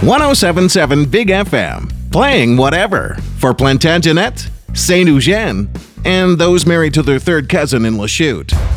1077 Big FM, playing whatever for Plantagenet, Saint Eugene, and those married to their third cousin in Lachute.